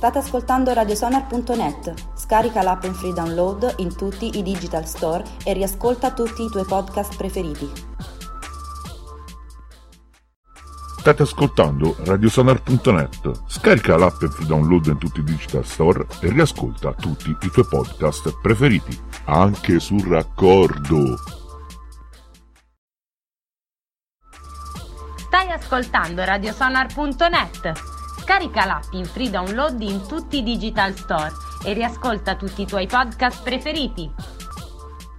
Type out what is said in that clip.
State ascoltando radiosonar.net. Scarica l'app in free download in tutti i digital store e riascolta tutti i tuoi podcast preferiti. State ascoltando radiosonar.net. Scarica l'app in free download in tutti i digital store e riascolta tutti i tuoi podcast preferiti, anche sul raccordo. Stai ascoltando radiosonar.net. Scarica l'app in free download in tutti i digital store e riascolta tutti i tuoi podcast preferiti.